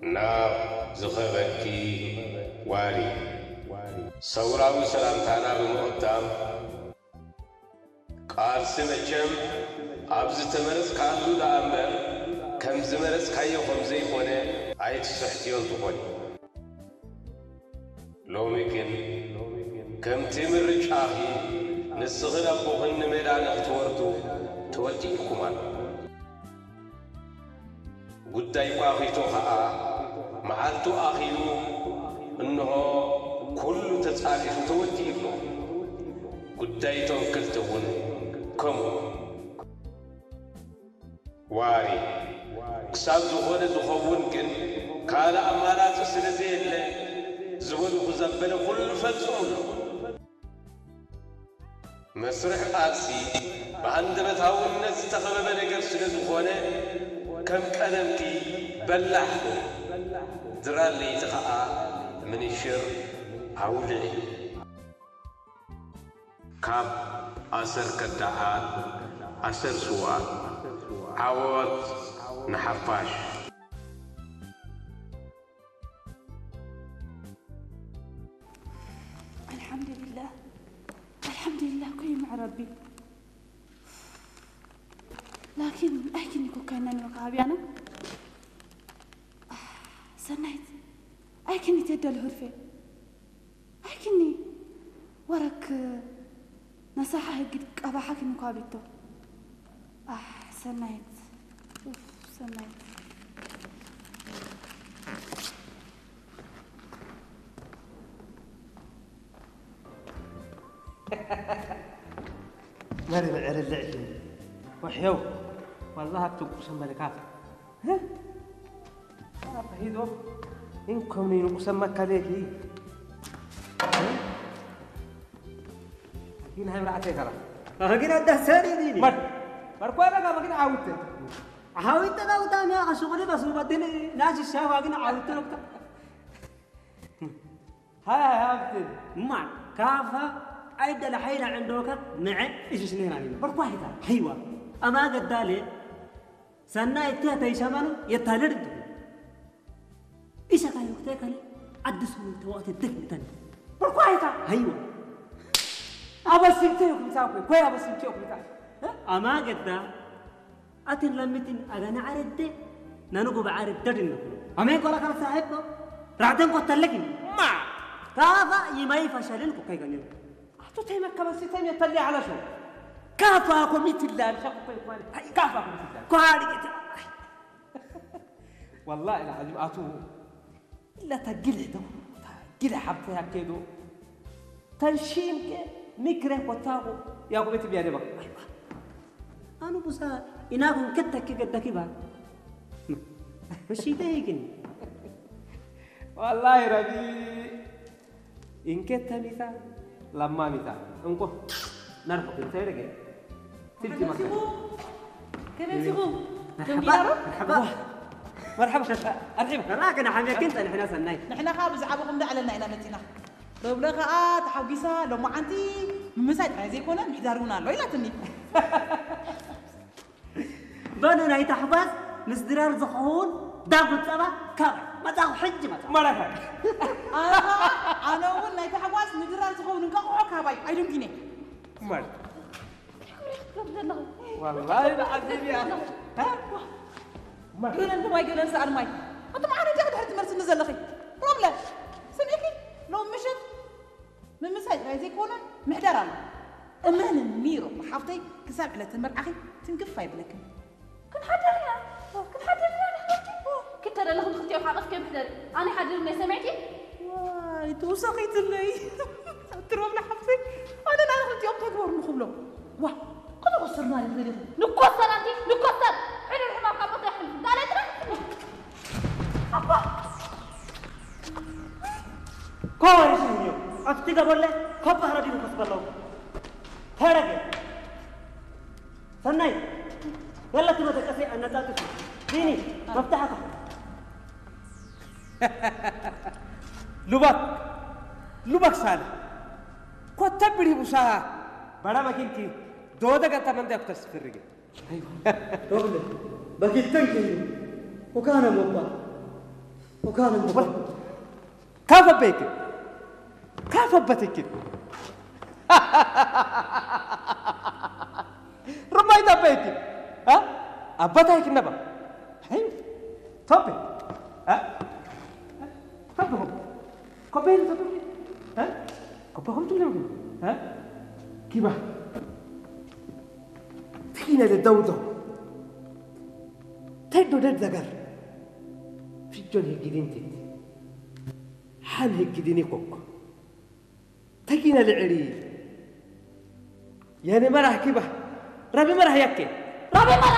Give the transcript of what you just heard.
نار زخبكي واري سوراوي سلامتانا بمقدام قال سمجم أبز تمرز كالو لأمبر كم زمرز كايو خمزي خونه عيد سحتيون تخوني لوميكن كم تمرج آخي نصغر أبوهن ميلان اختورتو تودي كمان قداي باخيتو خاء معالتو آخيلو إنه كل تتعرف تودي له قداي تنكلتون كم واري كساب زخونة زخون كن كالا أمارات السلزي اللي زخون خزبنا كل فتسونه مسرح آسي بعندما تهون الناس تخبب نقر سلزخونة كم كلمكي بلحكو درالي تخاء من الشر عولعي كاب أسر كدعاء أسر سواء عوض نحفاش الحمد لله كي مع ربي لكن أحكي كان نقابي أنا سنيت أحكي تدل الهرفة أحكي ورك نصاحة قد أباحك نقابيته سنيت سنيت ماري بالعر اللعين وحيو والله بتقسم ملكات ها بهيدو إنكم نقسم مكاليكي هنا هاي مرعتي كلا هكذا ده ساري ديني مركوا أنا ما كنا عاودت عاودت أنا أشغلي بس وبعدين ناس الشاف هكذا عاودت نقطة هاي ما كافة أيد الحين عندك مع إيش سنين علينا برضه هيدا حيوة أما قد دالي سنة إتيها تيشمان يتهلرد إيش كان يقتك لي أدس من توقت الدقن تاني برضه هيدا حيوة أبى سنتيوك مساوي كوي أبى سنتيوك مساوي أما قد دا أتن لمتين أغنى عرد نانوكو بعرد تدين أما يقول لك أنا صاحبه رعدين قتلكين ما كافة يماي فشلين كوكاي غنيو تتهم كمان ستين يطلع على شو كافة كميت الله شق كافة كميت الله كواري والله العظيم أتوه إلا تقلع دو تقلع حبتها كده تنشيم كه ميكره وتاعه يا أبو بيتي بيا بقى أنا بوسا إناكم كتة كده كده مشي تيجين والله ربي إن كتة مثال لما مثال انكو نرفق انت رجع تلتي مكان كيف تسيبوه مرحبا مرحبا راكنا حميك انت نحن سناي نحن خابز عبوكم ده علينا إلى متنا لو بلغة تحوجيسا لو ما عندي مساعد عايز يكون محذرونا لو إلا تني بنو نايت حباس مسدرار زخون داغو تبا كاب ما داغو حج ما مرحبا أنا أقول نايت حباس مسدرار زخون نقاق كاباي أيدم كيني والله العظيم يا ها قلنا أنت ما يقولن سأل ماي أنت معنا جاهد حرت مرسل نزل لخي رملة سمعكي لو مشت من مساعد عايز يكون محدران أمان ميرو محافظي كساب على تمر أخي تنقف فايب لكن كن حدرنا كنت أنا لهم ختي وحاقف كيف حدر أنا حدرنا سمعتي واي توسقيت لي تروح لحفظي أنا ختي أبغى أقول نخبله واه قد وصلنا للغريب نكسر أنتي نكسر حلو الحمام قبض يحلف دارتنا أبا كواري سنيو أفتيك أقول لك كم هردي مكسب الله هرجع سناي يلا تبغى تكسي أنا تاتي ديني مفتاحك لبك سالة كنت تبري بساها بڑا مكينتي دودا كنت من ده أكتر سفرقة أيوة دوبل بكيتن كذي وكان موبا وكان وبل كافة بيك كافة بتك رميت بيك ها أبتك النبا هاي طب ها طبهم كوبين طبهم ها كوبهم تقولون ها كيف فينا للدودو تدو ددغر في جون هيجدين تي حال هيجدين كوك تكينا العري يعني مرح كيف ربي مرح يكي ربي مرح